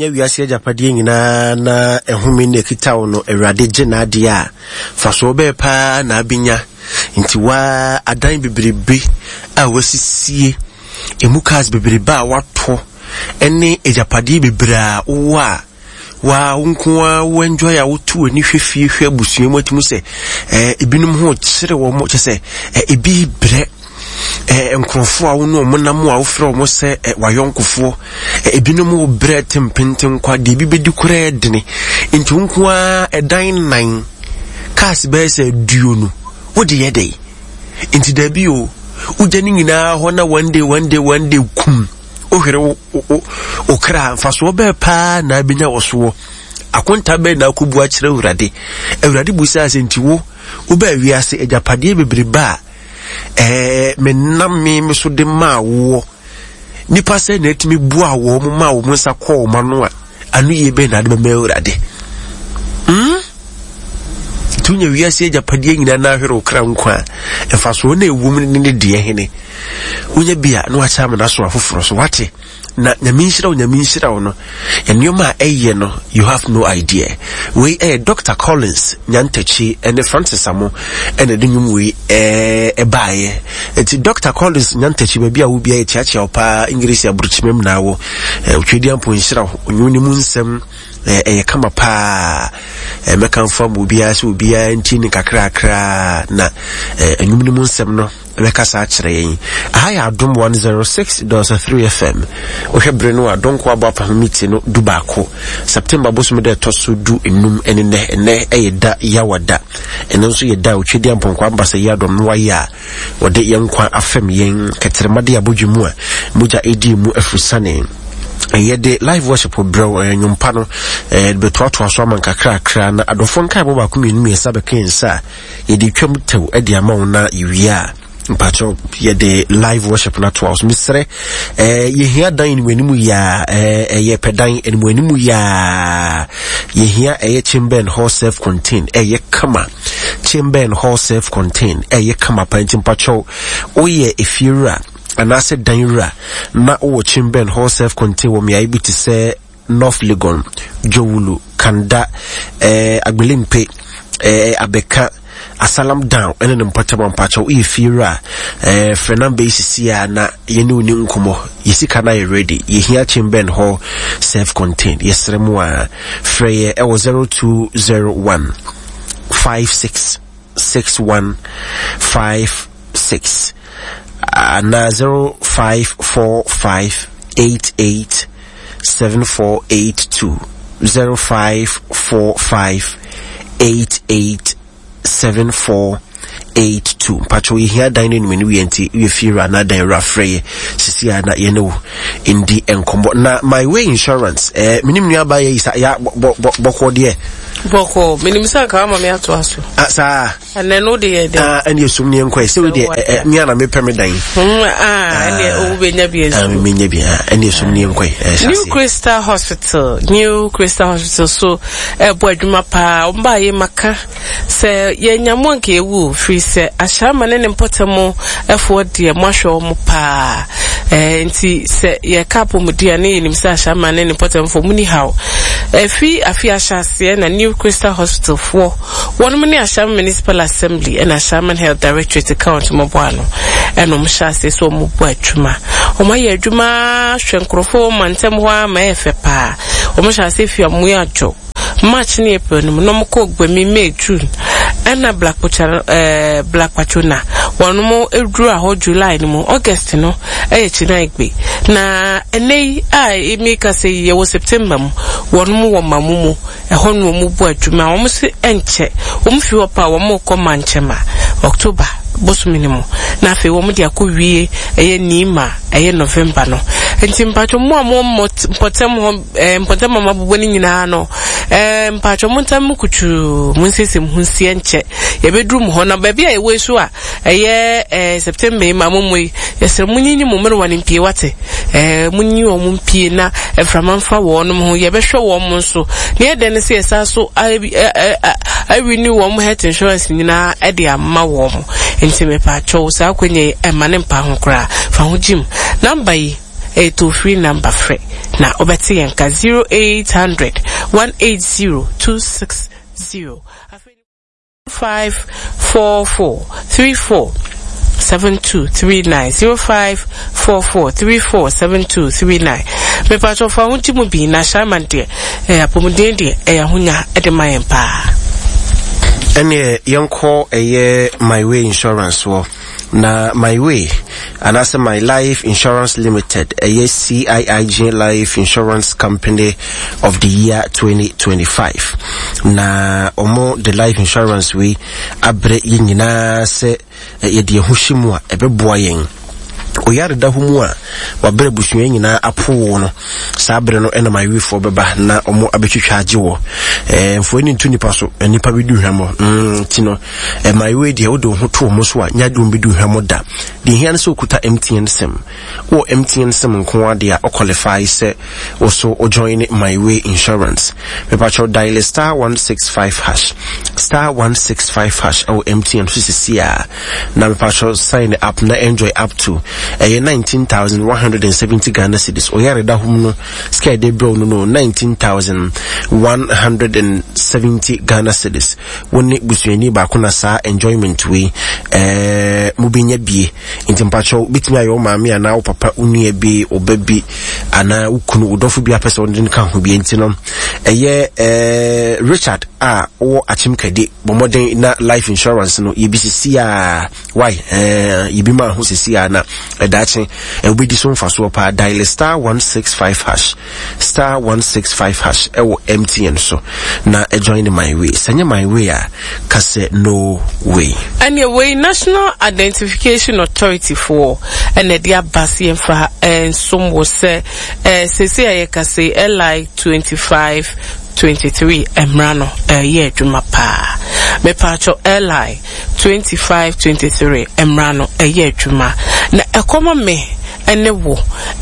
wiase japade nyina na ehome ne kita no Awurade gye na ade a fa so be pa na abinya nti wa adan bebrebe a wasisie emukas bebrebe a wato ene ejapade bebra wa unkuwa wenjoy ya utu ni hwefie abusua mu atimu se ebinum ho kyere wo mo kyese ebi bre enkrofo a wono monam a wofre mo se wayonkofo ebinum wo bre tempenten kwa de bibedi kura dene nti unkuwa edan nan kas be se duo no wodi yedei nti da bi o ujani nyina ho na one day kum ohwere okra faso be pa na binya woso akonta be na kubu a kire Awurade busa asenti wo ba wiase ejapade bebreba menam me so de ma wo nipa se na etimi bua wo mo ma wo nsa ko ma no a anu ye be na de me Awurade tunya wiase ejapade nyina na hwere okra nkwa faso na ewum ne de hene unya bia no acha me na so afoforo so wate na nyaminshira no enioma eye no you have no idea we Dr. Collins Nyantechi and Francis Amo and the nyum we baaye enti Dr. Collins Nyantechi be bia wo bia chiachi opa English abruchimem na wo utwedi ampo nshira onyuni mu nsem kama pa meka mfa mu bia so bia enti ni kakra na enyumni mu nsem no meka sa akire yin ahaya adom 106.3 FM ohwebre no adonko abapa meet no dubako September bosom de toso du enum ene eyeda yawada eno so yeda otwedi amponko ambasa yadom no waya wode yenkwa afem yen ketremade abodwemu a moja edi mu afusane yede live worship bro nyumpa no beto aso man kakra na adofon kai bo ba ku menu esa be kensa yede twam tew ede amawo na iwia mpacho yede live worship na to misre yehia dan ni wanimu ya ye pedan ni wanimu ya yehia chamber and hall self contained kama chamber and hall self contained kama panti mpacho oye efira anase danura na o chamber and hall self contained wo me aibu ti se North Legon Jowulu Kanda Agbelimpe Abeka Asalam down ene mpataba mpacha o ifira Fernand Basisia na yene oni nkomo yisika na ready yehia chamber hall self contained yesremu a freye 0201 566156 na 0545887482 0545887482 pacho here dining when we enti we fear another rafrey sisi ana yeno indi enkombo na my way insurance minim nua ba ye ya boko de boko minim sa ka ma me ato aso sa ene no de de ene yesum ne enko se we de mi ana me peme dan ene o be nya bi esu me nya bi ene yesum ne enko New Crystal Hospital so bo adwuma pa o ba ye maka se ye nyamo nke ewu free se ashama ne mpotamo efo de mo ahwe mo pa nti se ye kapo mu dia ne nim se ashama ne mpotamo fo muni how afi ashase na New Crystal Hospital for one mini ashama municipal assembly and ashama health directorate account mo boano eno mshase so mo bo atwuma o ma ye adwuma hwenkrofo mantem ho ama efe pa o mshase fi amu ajo March ni April no mko gbemi May June ana Black Pachona wonu mo eduru aho July ni mo August no china igbe na enei emi ka se ye wo September mo wonu mo wo mamumu eho no mo bu adwuma wo mo se enche wo mo fi wo pa wo mo ko manchema October bosu minimum na fe wo mo dia ko wie nima November no enti mpacho mo potem mabubo ni nyina no mpacho montam kuchu munsese mhunsie nche ye bedrum ho na ba bia ye wesu a September mamumu yesere munyinyi mumero wani mpie wate munyi wo mpie na eframanfa wo no ho ye behwe wo mo nso ne ede ne se yesa so I renew wo mo health insurance nyina ede amma wo mo enti me pacho sa kwenye emane mpa ho kra fa ho jim number yi to free number free na obeti yenka 0800 180 260 544 34 7239 0544 34 7239 me pacho fa hunti mu bi na shaman de apomuden de hunya edema pa ene yonko My Way Insurance wo na My Way anase My Life Insurance Limited CIIG Life Insurance Company of the year 2025 na omo the life insurance we abre yinina se yede hushimu a ebeboa yen oyare da humu a wabere busua nyina apo no sabre no ena My Way for beba na omo abetwitwa age wo mfo ni ntu nipa so nipa bi du hwamo tino My Way de odo ho to mo so a nya de bi du hwamo da de hian so kuta MTN sim wo MTN sim nko ade a qualify se wo so o join My Way Insurance me pa cho dial *165# *165# o MTN CCA na me pa cho sign up na enjoy up to 19,170 Ghana cedis oyare da hum no sky de bro no 19,170 Ghana cedis woni busuani ba kuna sa enjoyment we mubinya bie intimpacho bitimi ayo maami ana o papa unu bi obabi ana ukunu udofo bi apese ondin kan ho bi entino Richard o achimkade bomoden na life insurance no yebisisi a why yebima ho sisi a na edache obedi so mfaso pa dial *165# *165# ewo MTN so na join My Way sanya My Way a kase no way anyway National Identification Authority for enedia basi emfa som wo se sese ayekase LI 2523 emrano ye dwuma pa me pacho LI 2523 emrano ye dwuma na ekoma me ene wo